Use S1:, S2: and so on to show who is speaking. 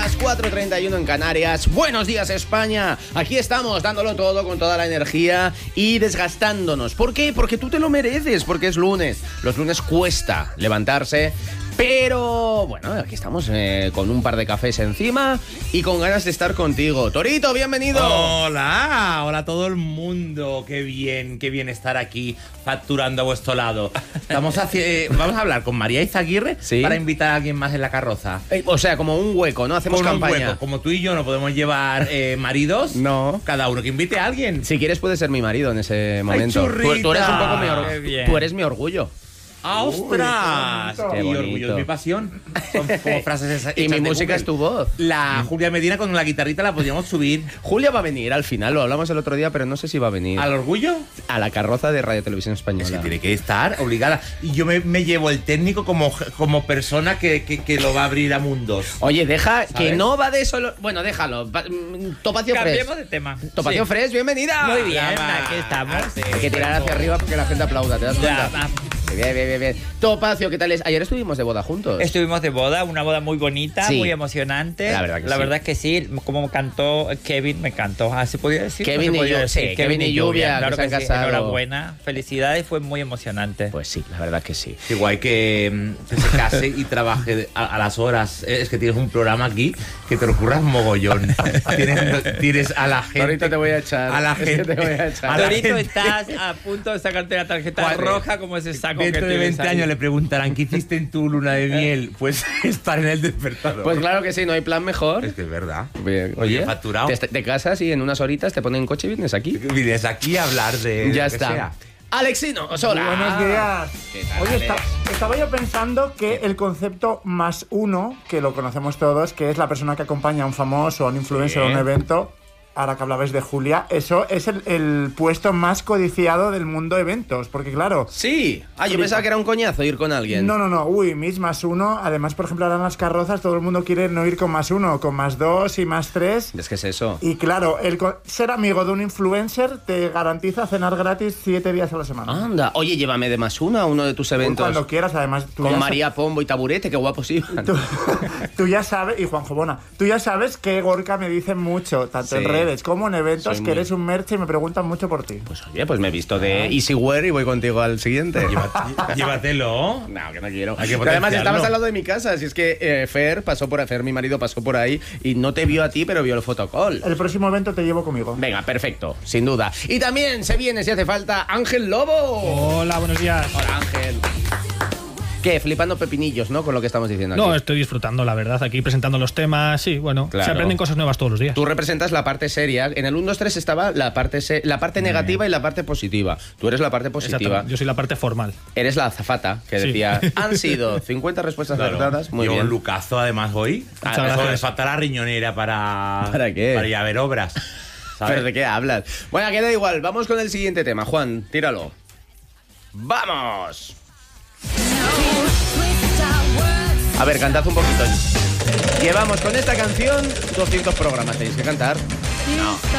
S1: las 4:31 en Canarias. Buenos días, España. Aquí estamos dándolo todo con toda la energía y desgastándonos. ¿Por qué? Porque tú te lo mereces, porque es lunes. Los lunes cuesta levantarse. Pero, bueno, aquí estamos con un par de cafés encima y con ganas de estar contigo. Torito, bienvenido.
S2: Hola a todo el mundo. Qué bien estar aquí facturando a vuestro lado. Vamos a hablar con María Izaguirre, ¿sí?, para invitar a alguien más en la carroza.
S1: O sea, como un hueco, ¿no? Hacemos
S2: con
S1: campaña.
S2: Un hueco. Como tú y yo no podemos llevar maridos,
S1: no.
S2: Cada uno que invite a alguien.
S1: Si quieres puedes ser mi marido en ese momento.
S2: Ay, churrita.
S1: Tú eres un poco mi orgullo. Tú eres mi orgullo.
S2: ¡Ostras!
S1: Qué
S2: Mi
S1: bonito.
S2: orgullo es mi pasión. Son como frases esas.
S1: Y mi música es tu voz.
S2: La Julia Medina con la guitarrita la podríamos subir.
S1: Julia va a venir al final, lo hablamos el otro día, pero no sé si va a venir.
S2: ¿Al orgullo?
S1: A la carroza de Radio Televisión Española.
S2: Es que tiene que estar obligada. Y yo me llevo el técnico como persona que lo va a abrir a mundos.
S1: Oye, deja, ¿sabes? Que no va de solo... Bueno, déjalo. Topacio Fresh.
S3: Cambiemos de tema.
S1: Topacio Fresh, bienvenida.
S3: Muy bien, aquí estamos.
S1: Hay que tirar hacia arriba porque la gente aplauda, ¿te das cuenta? Bien. Topacio, ¿qué tal es? Ayer estuvimos de boda juntos.
S3: Estuvimos de boda, una boda muy bonita,
S1: sí,
S3: muy emocionante.
S1: La verdad
S3: es que sí, como cantó Kevin, me encantó. ¿Se podía decir?
S1: Kevin y Lluvia,
S3: claro
S1: que
S3: sí.
S1: Casado.
S3: Enhorabuena, felicidades, fue muy emocionante.
S1: Pues sí, la verdad que sí.
S2: Qué guay que se case y trabaje a las horas. Es que tienes un programa aquí que te lo curras mogollón. tienes a la gente.
S1: Ahorita te voy a echar.
S2: A la gente.
S3: Torito, estás a punto de sacarte la tarjeta roja como ese saco que
S2: dentro de 20 años le preguntarán ¿qué hiciste en tu luna de miel? Pues estar en el despertador.
S1: Pues claro que sí, no hay plan mejor.
S2: Es que es verdad.
S1: Bien. Oye,
S2: facturado.
S1: Te casas y en unas horitas te ponen coche y vienes aquí.
S2: Vienes aquí a hablar de...
S1: Ya está. Alexino, hola.
S4: Buenos días. Oye, estaba yo pensando que el concepto +1, que lo conocemos todos, que es la persona que acompaña a un famoso, a un influencer, a un evento. Ahora que hablabais de Julia, eso es el puesto más codiciado del mundo de eventos, porque claro...
S1: Sí. Yo pensaba que era un coñazo ir con alguien.
S4: No. Mis +1. Además, por ejemplo, ahora en las carrozas todo el mundo quiere no ir con +1, con +2 y +3.
S1: Es que es eso.
S4: Y claro, ser amigo de un influencer te garantiza cenar gratis 7 días a la semana.
S1: Anda. Oye, llévame de +1 a uno de tus eventos.
S4: Cuando quieras, además...
S1: Con María Pombo y Taburete, qué guapos iban.
S4: Tú ya sabes, y Juanjo Bona, tú ya sabes que Gorka me dice mucho, tanto en redes como en eventos, que eres un merche y me preguntan mucho por ti.
S1: Pues oye, pues me he visto de Easywear y voy contigo al siguiente.
S2: Llévatelo.
S1: No, que no quiero. Además estabas al lado de mi casa, si es que Fer, mi marido pasó por ahí y no te vio a ti, pero vio el fotocall.
S4: El próximo evento te llevo conmigo.
S1: Venga, perfecto, sin duda. Y también se viene, si hace falta, Ángel Lobo.
S5: Hola, buenos días.
S1: Hola, Ángel. ¿Qué? Flipando pepinillos, ¿no? Con lo que estamos diciendo aquí.
S5: No, estoy disfrutando, la verdad, aquí presentando los temas. Sí, bueno,
S1: claro.
S5: Se aprenden cosas nuevas todos los días.
S1: Tú representas la parte seria. En el 1, 2, 3 estaba la parte negativa y la parte positiva. Tú eres la parte positiva.
S5: Yo soy la parte formal.
S1: Eres la azafata, que decía, han sido 50 respuestas acertadas. Muy bien.
S2: Un lucazo, además, hoy. Le falta la riñonera para...
S1: ¿Para qué?
S2: Para ir a ver obras. ¿Sabes?
S1: ¿Pero de qué hablas? Bueno, queda igual. Vamos con el siguiente tema. Juan, tíralo. ¡Vamos! A ver, cantad un poquito. Llevamos con esta canción 200 programas. ¿Tenéis que cantar? No.